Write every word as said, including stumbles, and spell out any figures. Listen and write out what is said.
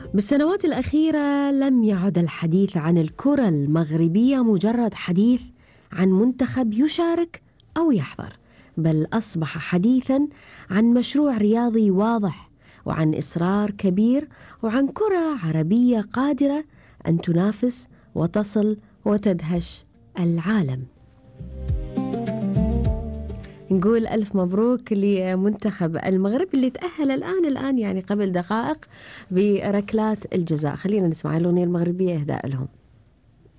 بالسنوات الأخيرة لم يعد الحديث عن الكرة المغربية مجرد حديث عن منتخب يشارك أو يحضر، بل أصبح حديثا عن مشروع رياضي واضح، وعن إصرار كبير، وعن كرة عربية قادرة أن تنافس وتصل وتدهش العالم. نقول ألف مبروك لمنتخب المغرب اللي تأهل الآن الآن يعني قبل دقائق بركلات الجزاء. خلينا نسمع الأغنية المغربية إهداء لهم.